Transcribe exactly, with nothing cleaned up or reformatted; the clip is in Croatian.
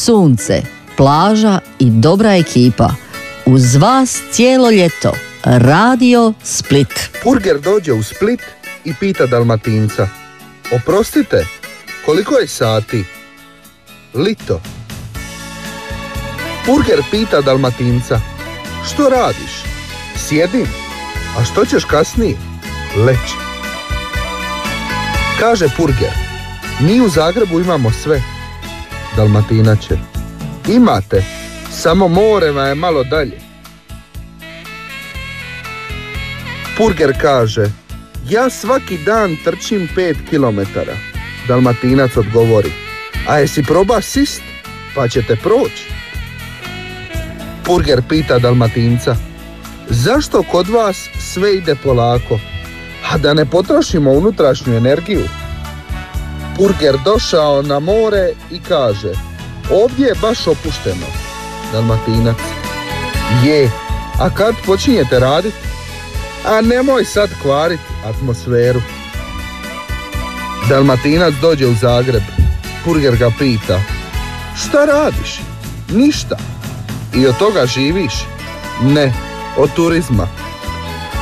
sunce, plaža i dobra ekipa. Uz vas cijelo ljeto. Radio Split. Purger dođe u Split i pita Dalmatinca: oprostite, koliko je sati? Lito. Purger pita Dalmatinca: što radiš? Sjedim. A što ćeš kasnije? Leći. Kaže Purger: mi u Zagrebu imamo sve. Dalmatinače: imate, samo more vam je malo dalje. Purger kaže: ja svaki dan trčim pet kilometara. Dalmatinac odgovori: a jesi proba sist, pa ćete proći. Purger pita Dalmatinca: zašto kod vas sve ide polako, a da ne potrošimo unutrašnju energiju? Purger došao na more i kaže: ovdje je baš opušteno. Dalmatinac: je, a kad počinjete raditi? A nemoj sad kvarit atmosferu. Dalmatinac dođe u Zagreb. Purger ga pita: šta radiš? Ništa. I od toga živiš? Ne, od turizma.